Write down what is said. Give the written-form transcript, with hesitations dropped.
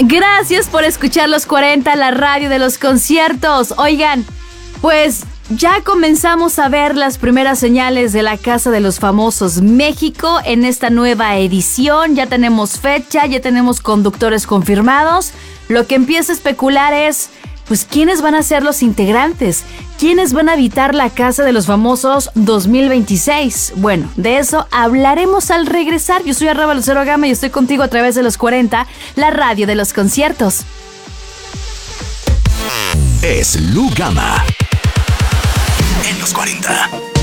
Gracias por escuchar Los 40, la radio de los conciertos. Oigan, pues ya comenzamos a ver las primeras señales de la Casa de los Famosos México en esta nueva edición. Ya tenemos fecha, ya tenemos conductores confirmados. Lo que empieza a especular es, pues, ¿quiénes van a ser los integrantes? ¿Quiénes van a habitar la Casa de los Famosos 2026? Bueno, de eso hablaremos al regresar. Yo soy @Lucero Gama y estoy contigo a través de Los 40, la radio de los conciertos. Es Lu Gama en Los 40.